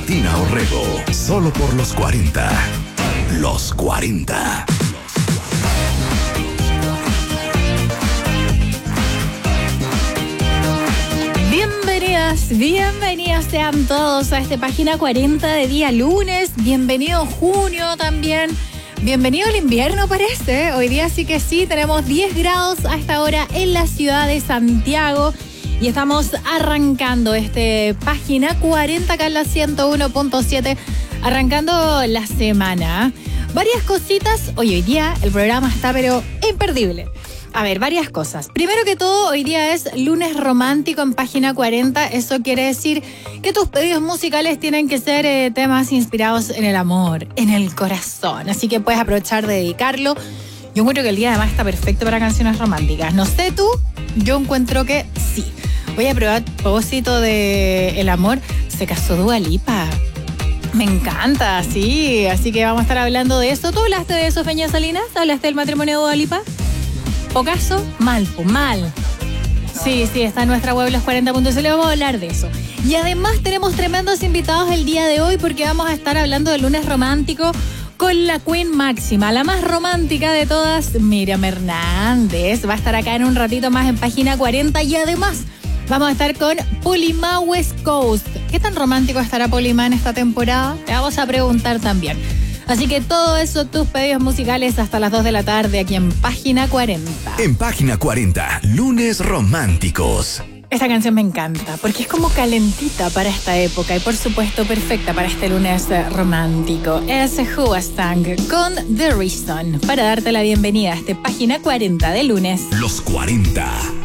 Martina Orrego, solo por los 40. Los 40. Bienvenidos sean todos a esta página 40 de día lunes. Bienvenido junio también. Bienvenido el invierno parece. Hoy día sí que sí, tenemos 10 grados a esta hora en la ciudad de Santiago. Y estamos arrancando página 40 acá en la 101.7, arrancando la semana. Varias cositas. Hoy día el programa está pero imperdible. A ver, varias cosas. Primero que todo, hoy día es lunes romántico en página 40. Eso quiere decir que tus pedidos musicales tienen que ser temas inspirados en el amor, en el corazón. Así que puedes aprovechar de dedicarlo. Yo encuentro que el día además está perfecto para canciones románticas. No sé tú, yo encuentro que sí. Voy a probar a propósito de el amor. Se casó Dua Lipa. Me encanta, sí. Así que vamos a estar hablando de eso. ¿Tú hablaste de eso, Feña Salinas? ¿Hablaste del matrimonio de Dua Lipa? ¿O caso? Mal. Sí, está en nuestra web los40.cl, vamos a hablar de eso. Y además tenemos tremendos invitados el día de hoy porque vamos a estar hablando del lunes romántico con la Queen máxima, la más romántica de todas, Miriam Hernández. Va a estar acá en un ratito más en página 40 y además vamos a estar con Polima West Coast. ¿Qué tan romántico estará Polima en esta temporada? Le vamos a preguntar también. Así que todo eso, tus pedidos musicales hasta las 2 de la tarde aquí en Página 40. En Página 40, lunes románticos. Esta canción me encanta porque es como calentita para esta época y por supuesto perfecta para este lunes romántico. Es Hoobastank con The Reason para darte la bienvenida a Página 40 de lunes. Los 40.